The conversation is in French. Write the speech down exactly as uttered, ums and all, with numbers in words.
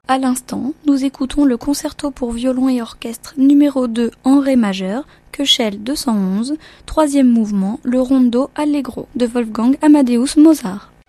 À l'instant, nous écoutons le concerto pour violon et orchestre numéro deux en ré majeur, Köchel deux cent onze, troisième mouvement, le rondo allegro de Wolfgang Amadeus Mozart.